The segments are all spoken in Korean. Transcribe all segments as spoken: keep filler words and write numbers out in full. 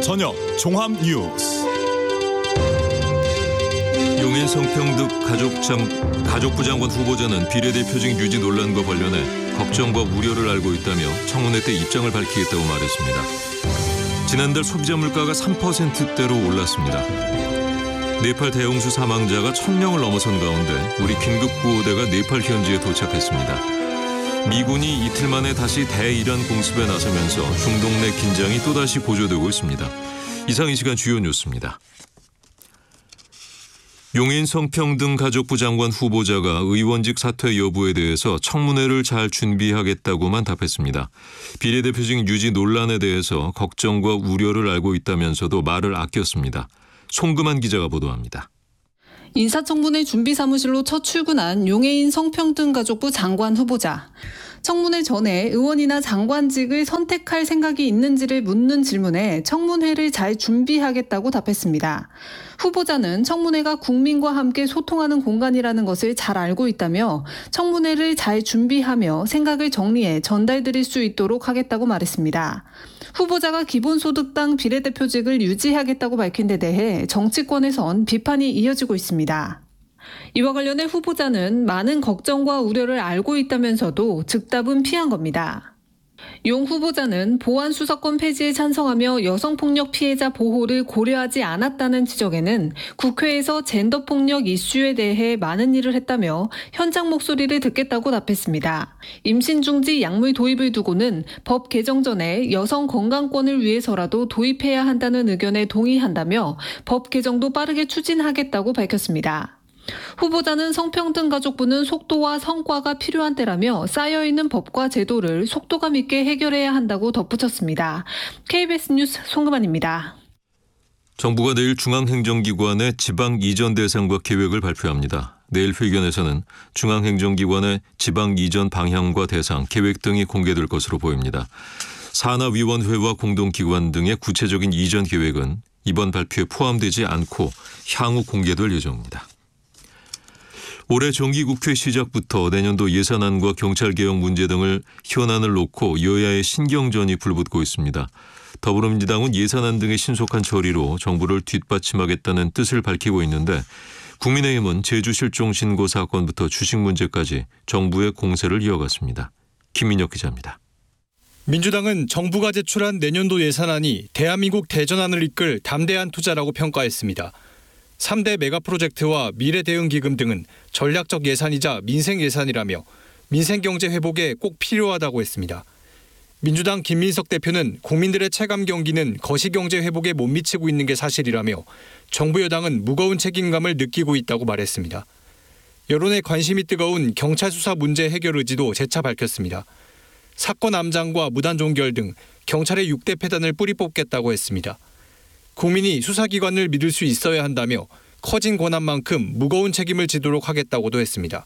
저녁 종합 뉴스. 용인 성평등 가족장, 가족부 장관 후보자는 비례대표직 유지 논란과 관련해 걱정과 우려를 알고 있다며 청문회 때 입장을 밝히겠다고 말했습니다. 지난달 소비자 물가가 삼 퍼센트대로 올랐습니다. 네팔 대홍수 사망자가 천 명을 넘어선 가운데 우리 긴급구호대가 네팔 현지에 도착했습니다. 미군이 이틀 만에 다시 대이란 공습에 나서면서 중동 내 긴장이 또다시 고조되고 있습니다. 이상 이 시간 주요 뉴스입니다. 용인 성평등 가족부 장관 후보자가 의원직 사퇴 여부에 대해서 청문회를 잘 준비하겠다고만 답했습니다. 비례대표직 유지 논란에 대해서 걱정과 우려를 알고 있다면서도 말을 아꼈습니다. 송금한 기자가 보도합니다. 인사청문회 준비사무실로 첫 출근한 용해인 성평등 가족부 장관 후보자. 청문회 전에 의원이나 장관직을 선택할 생각이 있는지를 묻는 질문에 청문회를 잘 준비하겠다고 답했습니다. 후보자는 청문회가 국민과 함께 소통하는 공간이라는 것을 잘 알고 있다며 청문회를 잘 준비하며 생각을 정리해 전달드릴 수 있도록 하겠다고 말했습니다. 후보자가 기본소득당 비례대표직을 유지하겠다고 밝힌 데 대해 정치권에선 비판이 이어지고 있습니다. 이와 관련해 후보자는 많은 걱정과 우려를 알고 있다면서도 즉답은 피한 겁니다. 용 후보자는 보안수사권 폐지에 찬성하며 여성폭력 피해자 보호를 고려하지 않았다는 지적에는 국회에서 젠더폭력 이슈에 대해 많은 일을 했다며 현장 목소리를 듣겠다고 답했습니다. 임신 중지 약물 도입을 두고는 법 개정 전에 여성 건강권을 위해서라도 도입해야 한다는 의견에 동의한다며 법 개정도 빠르게 추진하겠다고 밝혔습니다. 후보자는 성평등 가족부는 속도와 성과가 필요한 때라며 쌓여있는 법과 제도를 속도감 있게 해결해야 한다고 덧붙였습니다. 케이비에스 뉴스 송금환입니다. 정부가 내일 중앙행정기관의 지방 이전 대상과 계획을 발표합니다. 내일 회견에서는 중앙행정기관의 지방 이전 방향과 대상, 계획 등이 공개될 것으로 보입니다. 산하위원회와 공동기관 등의 구체적인 이전 계획은 이번 발표에 포함되지 않고 향후 공개될 예정입니다. 올해 정기국회 시작부터 내년도 예산안과 경찰개혁 문제 등을 현안을 놓고 여야의 신경전이 불붙고 있습니다. 더불어민주당은 예산안 등의 신속한 처리로 정부를 뒷받침하겠다는 뜻을 밝히고 있는데 국민의힘은 제주 실종 신고 사건부터 주식 문제까지 정부의 공세를 이어갔습니다. 김민혁 기자입니다. 민주당은 정부가 제출한 내년도 예산안이 대한민국 대전환을 이끌 담대한 투자라고 평가했습니다. 삼 대 메가프로젝트와 미래대응기금 등은 전략적 예산이자 민생 예산이라며 민생경제 회복에 꼭 필요하다고 했습니다. 민주당 김민석 대표는 국민들의 체감 경기는 거시경제 회복에 못 미치고 있는 게 사실이라며 정부 여당은 무거운 책임감을 느끼고 있다고 말했습니다. 여론의 관심이 뜨거운 경찰 수사 문제 해결 의지도 재차 밝혔습니다. 사건 암장과 무단 종결 등 경찰의 육 대 패단을 뿌리 뽑겠다고 했습니다. 국민이 수사기관을 믿을 수 있어야 한다며 커진 권한만큼 무거운 책임을 지도록 하겠다고도 했습니다.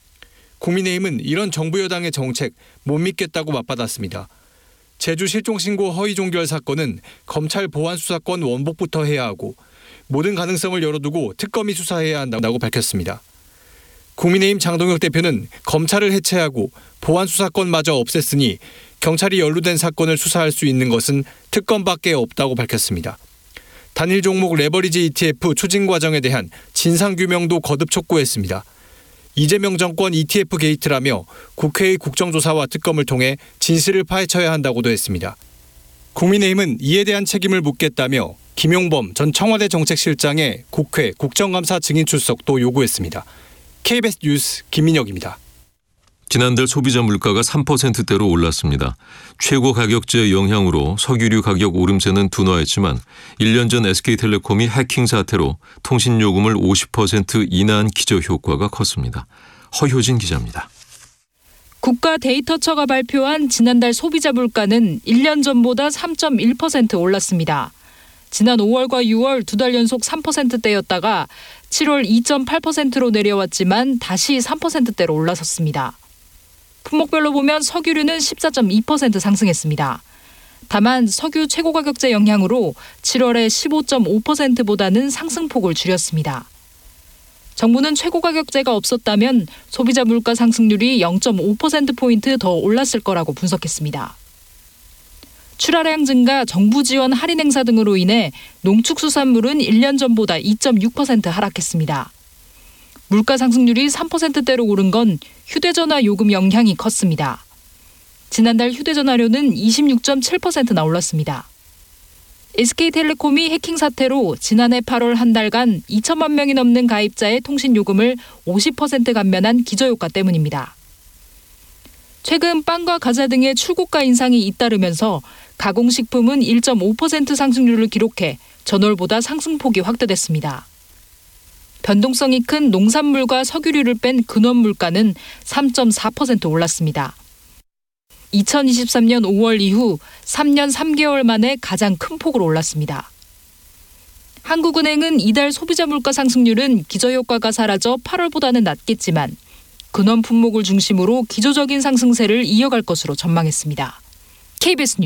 국민의힘은 이런 정부 여당의 정책 못 믿겠다고 맞받았습니다. 제주 실종신고 허위 종결 사건은 검찰 보안수사권 원복부터 해야 하고 모든 가능성을 열어두고 특검이 수사해야 한다고 밝혔습니다. 국민의힘 장동혁 대표는 검찰을 해체하고 보안수사권마저 없앴으니 경찰이 연루된 사건을 수사할 수 있는 것은 특검밖에 없다고 밝혔습니다. 단일 종목 레버리지 이티에프 추진 과정에 대한 진상규명도 거듭 촉구했습니다. 이재명 정권 이티에프 게이트라며 국회의 국정조사와 특검을 통해 진실을 파헤쳐야 한다고도 했습니다. 국민의힘은 이에 대한 책임을 묻겠다며 김용범 전 청와대 정책실장의 국회 국정감사 증인 출석도 요구했습니다. 케이비에스 뉴스 김민혁입니다. 지난달 소비자 물가가 삼 퍼센트대로 올랐습니다. 최고 가격제 영향으로 석유류 가격 오름세는 둔화했지만 일 년 전 에스케이텔레콤이 해킹 사태로 통신요금을 오십 퍼센트 인하한 기저효과가 컸습니다. 허효진 기자입니다. 국가데이터처가 발표한 지난달 소비자 물가는 일 년 전보다 삼 점 일 퍼센트 올랐습니다. 지난 오월과 유월 두 달 연속 삼 퍼센트대였다가 칠월 이 점 팔 퍼센트로 내려왔지만 다시 삼 퍼센트대로 올라섰습니다. 품목별로 보면 석유류는 십사 점 이 퍼센트 상승했습니다. 다만 석유 최고가격제 영향으로 칠월에 십오 점 오 퍼센트보다는 상승폭을 줄였습니다. 정부는 최고가격제가 없었다면 소비자 물가 상승률이 영 점 오 퍼센트포인트 더 올랐을 거라고 분석했습니다. 출하량 증가, 정부 지원 할인 행사 등으로 인해 농축수산물은 일 년 전보다 이 점 육 퍼센트 하락했습니다. 물가 상승률이 삼 퍼센트대로 오른 건 휴대전화 요금 영향이 컸습니다. 지난달 휴대전화료는 이십육 점 칠 퍼센트나 올랐습니다. 에스케이텔레콤이 해킹 사태로 지난해 팔월 한 달간 이천만 명이 넘는 가입자의 통신 요금을 오십 퍼센트 감면한 기저효과 때문입니다. 최근 빵과 과자 등의 출고가 인상이 잇따르면서 가공식품은 일 점 오 퍼센트 상승률을 기록해 전월보다 상승폭이 확대됐습니다. 변동성이 큰 농산물과 석유류를 뺀 근원 물가는 삼 점 사 퍼센트 올랐습니다. 이천이십삼 년 오월 이후 삼 년 삼 개월 만에 가장 큰 폭으로 올랐습니다. 한국은행은 이달 소비자 물가 상승률은 기저효과가 사라져 팔월보다는 낮겠지만 근원 품목을 중심으로 기조적인 상승세를 이어갈 것으로 전망했습니다. 케이비에스 뉴스